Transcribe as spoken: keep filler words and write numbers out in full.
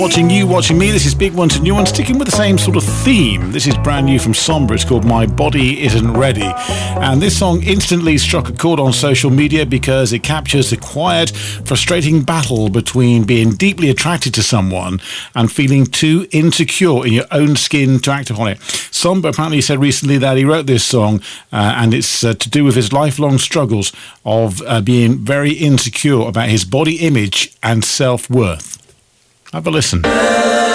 Watching you, watching me. This is Big One to New One, sticking with the same sort of theme. This is brand new from Sombra. It's called My Body Isn't Ready. And this song instantly struck a chord on social media because it captures the quiet, frustrating battle between being deeply attracted to someone and feeling too insecure in your own skin to act upon it. Sombra apparently said recently that he wrote this song uh, and it's uh, to do with his lifelong struggles of uh, being very insecure about his body image and self-worth. Have a listen.